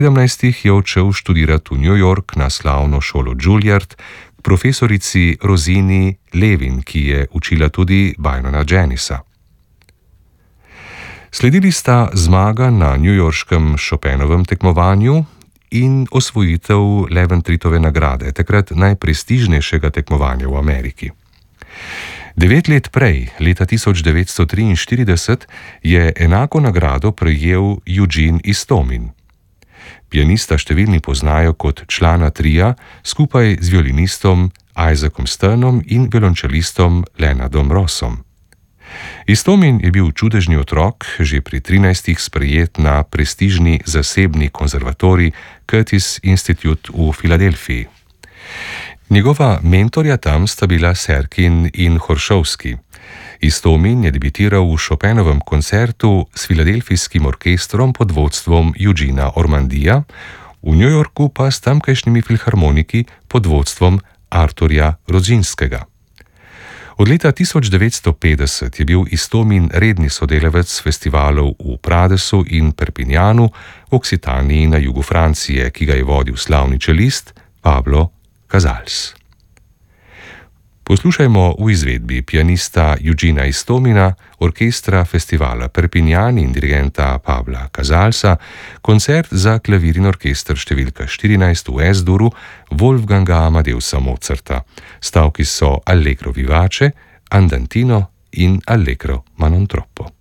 17 je odšel študirati v New York na slavno šolo Juilliard k profesorici Rosini Levin, ki je učila tudi Bynona Janisa. Sledili sta zmaga na newyorškem Chopinovem tekmovanju in osvojitev Leventritove nagrade, takrat najprestižnejšega tekmovanja v Ameriki. 9 let prej, leta 1943, je enako nagrado prejel Eugene Istomin. Pianista številni poznajo kot člana tria skupaj z violinistom Isaacom Sternom in violončelistom Leonardom Rossom. Istomin je bil čudežni otrok, že pri 13 sprejet na prestižni zasebni konzervatorij Curtis Institute v Filadelfiji. Njegova mentorja tam sta bila Serkin in Horšovski. Istomin je debitiral v Chopinovem koncertu s filadelfijskim orkestrom pod vodstvom Eugena Ormandija, v New Yorku pa s tamkajšnjimi filharmoniki pod vodstvom Arturja Rodzinskega. Od leta 1950 je bil Istomin redni sodelavec festivalov v Pradesu in Perpignanu v Oksitaniji na jugu Francije, ki ga je vodil slavni čelist Pablo Casals. Poslušajmo v izvedbi pianista Eugena Istomina, orkestra festivala Perpignan in dirigenta Pabla Casalsa, koncert za klavir in orkester številka 14 v S-duru Wolfganga Amadeusa Mozarta. Stavki so Allegro vivace, Andantino in Allegro ma non troppo.